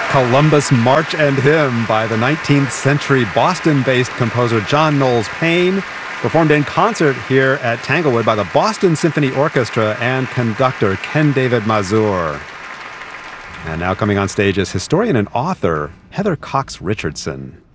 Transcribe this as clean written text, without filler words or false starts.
Columbus March and Hymn by the 19th century Boston-based composer John Knowles Paine, performed in concert here at Tanglewood by the Boston Symphony Orchestra and conductor Ken David Mazur. And now coming on stage is historian and author Heather Cox Richardson.